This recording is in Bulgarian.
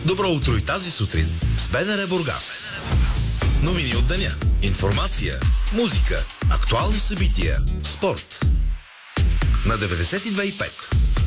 Добро утро и тази сутрин с БНР Бургас. Новини от деня, информация, музика, актуални събития, спорт. На 92,5.